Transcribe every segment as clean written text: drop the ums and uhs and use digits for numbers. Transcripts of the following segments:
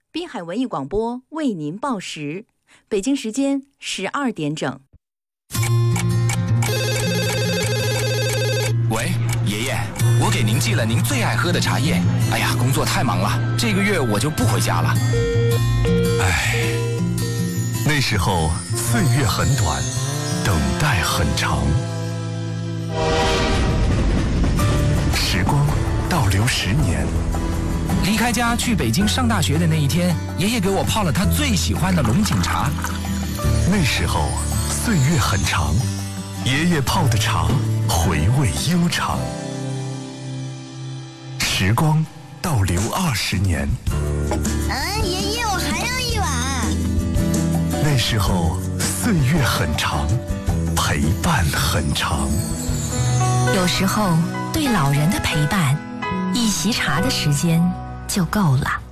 滨海文艺广播为您报时，北京时间12点整。 喂，爷爷，我给您寄了您最爱喝的茶叶。哎呀，工作太忙了，这个月我就不回家了。 唉，那时候岁月很短，等待很长。时光倒流10年， 离开家去北京上大学的那一天，爷爷给我泡了他最喜欢的龙井茶。 那时候岁月很长，爷爷泡的茶回味悠长。时光倒流20年， 爷爷，我还要一碗。 那时候岁月很长，陪伴很长。 有时候对老人的陪伴，一席茶的时间就够了。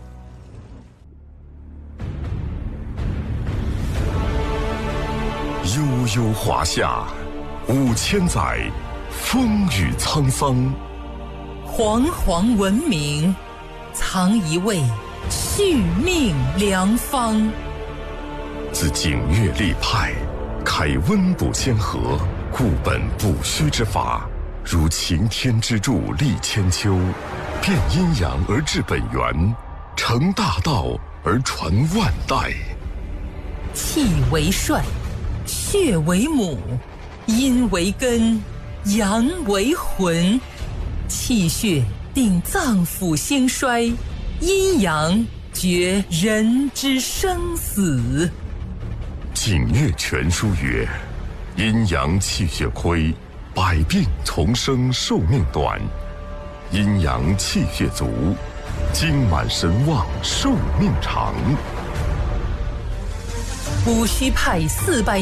悠悠华夏，5000载，风雨沧桑。 煌煌文明，藏一位续命良方。 自景岳立派，开温补先河，固本不虚之法，如擎天之柱立千秋，变阴阳而治本源，成大道而传万代。 气为帅，血为母，阴为根，阳为魂。气血定脏腑兴衰，阴阳决人之生死。 景岳全书曰：阴阳气血亏，百病丛生，寿命短；阴阳气血足，精满神旺，寿命长。 戊戌派400